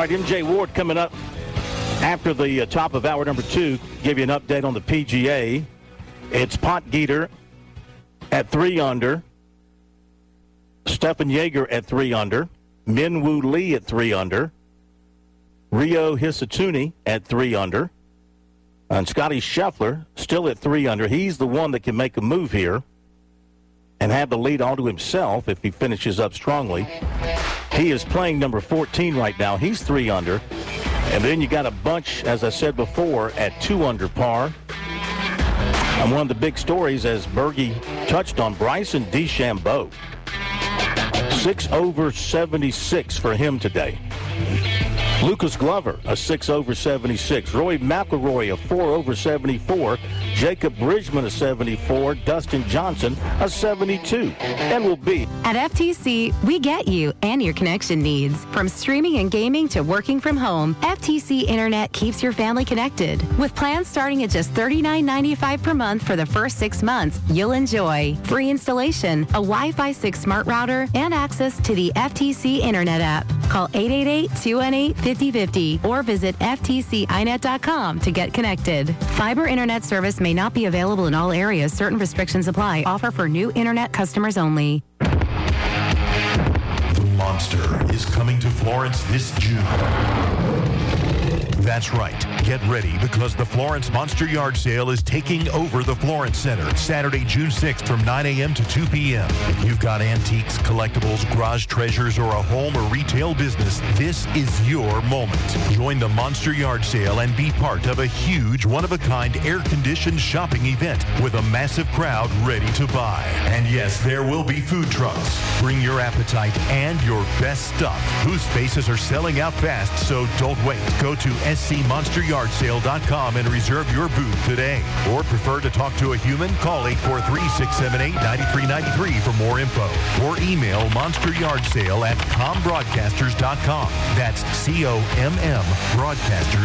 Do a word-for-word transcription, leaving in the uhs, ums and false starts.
right, M J Ward coming up after the uh, top of hour number two. Give you an update on the P G A. It's Potgieter at three under. Stefan Jaeger at three under. Minwoo Lee at three under. Rio Hisatuni at three under. And Scotty Scheffler still at three under. He's the one that can make a move here and have the lead all to himself if he finishes up strongly. He is playing number fourteen right now. He's three under. And then you got a bunch, as I said before, at two under par. And one of the big stories, as Bergie touched on, Bryson DeChambeau. six over seventy-six for him today. Lucas Glover, a six over seventy-six. Rory McIlroy, a four over seventy-four. Jacob Bridgman, a seventy-four. Dustin Johnson, a seventy-two. And will be. At F T C, we get you and your connection needs. From streaming and gaming to working from home, F T C Internet keeps your family connected. With plans starting at just thirty-nine ninety-five per month for the first six months, you'll enjoy free installation, a Wi-Fi six smart router, and access to the F T C Internet app. Call eight eight eight, two one eight, five oh five oh or visit F T C I net dot com to get connected. Fiber internet service may not be available in all areas. Certain restrictions apply. Offer for new internet customers only. The Monster is coming to Florence this June. That's right. Get ready because the Florence Monster Yard Sale is taking over the Florence Center Saturday, June sixth from nine a.m. to two p.m. If you've got antiques, collectibles, garage treasures, or a home or retail business, this is your moment. Join the Monster Yard Sale and be part of a huge, one-of-a-kind, air-conditioned shopping event with a massive crowd ready to buy. And yes, there will be food trucks. Bring your appetite and your best stuff. Booth spaces are selling out fast, so don't wait. Go to S C monster yard sale dot com and reserve your booth today. Or prefer to talk to a human? Call eight four three, six seven eight, nine three nine three for more info. Or email monsteryardsale at com broadcasters dot com. That's C O M M broadcasters